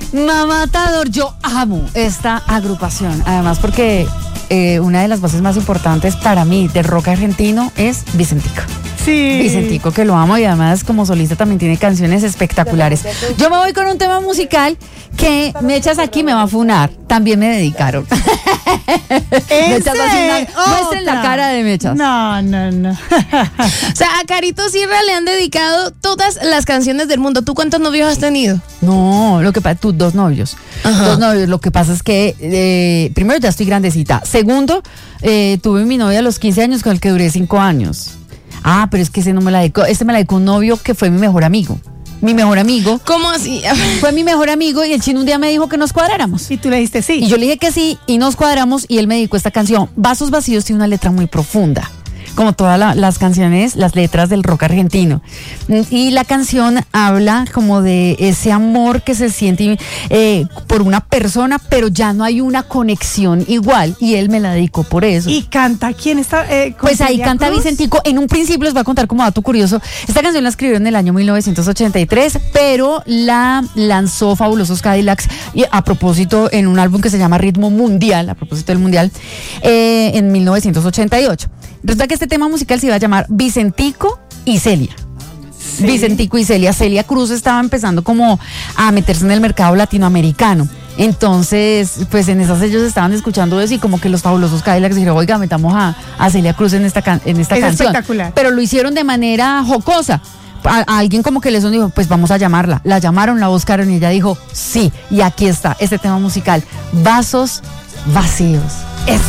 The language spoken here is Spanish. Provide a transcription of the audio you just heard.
Mamatador, yo amo esta agrupación, además porque una de las voces más importantes para mí del rock argentino es Vicentico. Sí. Vicentico, que lo amo, y además como solista también tiene canciones espectaculares. Yo me voy con un tema musical que Mechas aquí me va a funar, también me dedicaron. Mechas muestren la cara de Mechas. No. O sea, a Carito Sierra le han dedicado todas las canciones del mundo. ¿Tú cuántos novios has tenido? No, lo que pasa, tú, dos novios. Ajá. Dos novios, lo que pasa es que primero ya estoy grandecita. Segundo, tuve mi novia a los 15 años con el que duré 5 años. Ah, pero es que ese no me la dedicó. Este me la dedicó un novio que fue mi mejor amigo. Mi mejor amigo. ¿Cómo así? Fue mi mejor amigo y el chino un día me dijo que nos cuadráramos. Y tú le dijiste sí. Y yo le dije que sí y nos cuadramos y él me dedicó esta canción. Vasos Vacíos tiene una letra muy profunda, como todas las canciones, las letras del rock argentino. Y la canción habla como de ese amor que se siente por una persona, pero ya no hay una conexión igual. Y él me la dedicó por eso. ¿Y canta quién está? Pues ahí Celia canta Cruz. Vicentico. En un principio les voy a contar como dato curioso. Esta canción la escribió en el año 1983, pero la lanzó Fabulosos Cadillacs a propósito en un álbum que se llama Ritmo Mundial, a propósito del Mundial, en 1988. Resulta que este tema musical se iba a llamar Vicentico y Celia. Sí. Vicentico y Celia. Celia Cruz estaba empezando como a meterse en el mercado latinoamericano. Entonces, pues en esas ellos estaban escuchando eso y como que los Fabulosos Cadillacs dijeron, oiga, metamos a Celia Cruz en esta canción. Espectacular. Pero lo hicieron de manera jocosa. A alguien como que les dijo, pues vamos a llamarla. La llamaron, la buscaron y ella dijo, sí. Y aquí está este tema musical, Vasos Vacíos.